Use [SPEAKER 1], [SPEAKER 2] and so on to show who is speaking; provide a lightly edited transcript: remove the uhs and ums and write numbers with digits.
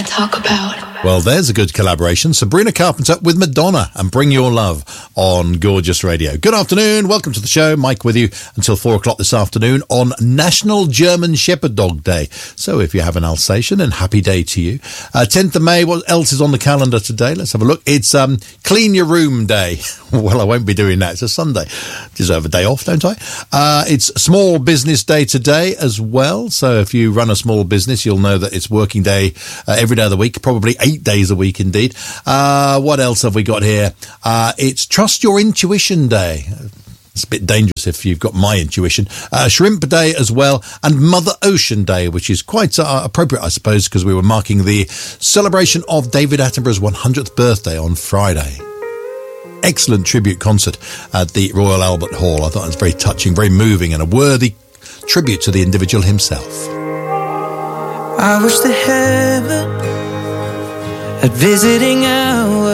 [SPEAKER 1] to talk about.
[SPEAKER 2] Well, there's a good collaboration. Sabrina Carpenter with Madonna and Bring Your Love on Gorgeous Radio. Good afternoon. Welcome to the show. Mike with you until 4 o'clock this afternoon on National German Shepherd Dog Day. So if you have an Alsatian, then happy day to you. 10th of May, what else is on the calendar today? Let's have a look. It's Clean Your Room Day. Well, I won't be doing that. It's a Sunday. Deserve a day off, don't I? It's Small Business Day today as well. So if you run a small business, you'll know that it's working day every day of the week, probably 8 days a week indeed. What else have we got here? It's Trust Your Intuition Day. It's a bit dangerous if you've got my intuition. Shrimp Day as well, and Mother Ocean Day, which is quite appropriate, I suppose, because we were marking the celebration of David Attenborough's 100th birthday on Friday. Excellent tribute concert at the Royal Albert Hall. I thought it was very touching, very moving, and a worthy tribute to the individual himself.
[SPEAKER 3] I wish the heaven at visiting hours